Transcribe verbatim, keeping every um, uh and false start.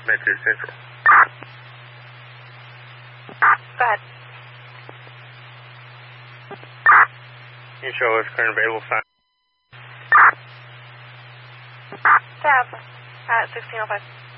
Metro Central. Go ahead. Can you show us current available sign? Tab at sixteen oh five.